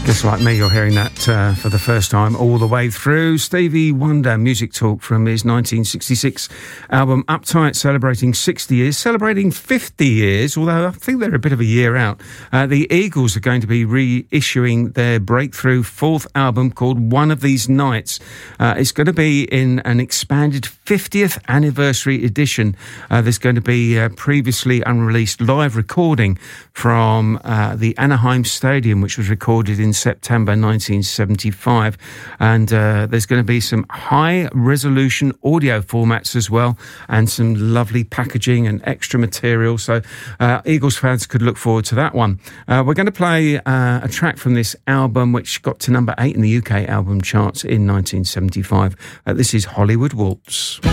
Just like me, you're hearing that for the first time all the way through. Stevie Wonder, Music Talk from his 1966 album Uptight, celebrating 60 years, celebrating 50 years, although I think they're a bit of a year out. The Eagles are going to be reissuing their breakthrough fourth album called One of These Nights. It's going to be in an expanded 50th anniversary edition. There's going to be a previously unreleased live recording from the Anaheim Stadium, which was recorded in September 1975, and there's going to be some high resolution audio formats as well, and some lovely packaging and extra material, so Eagles fans could look forward to that one. We're going to play a track from this album which got to number 8 in the UK album charts in 1975. This is Hollywood Waltz.